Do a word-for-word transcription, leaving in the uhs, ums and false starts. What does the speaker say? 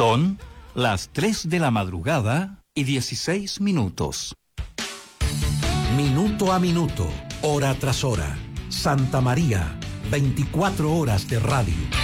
Son las tres de la madrugada y dieciséis minutos. Minuto a minuto, hora tras hora. Santa María, veinticuatro horas de radio.